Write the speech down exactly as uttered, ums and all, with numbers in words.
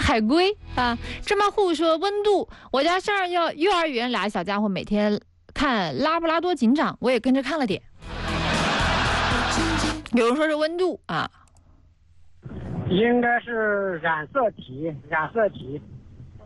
海龟啊。芝麻糊说温度，我家上幼幼儿园俩小家伙每天看拉布拉多警长，我也跟着看了点。有人说是温度啊， 应该是染色体，染色体。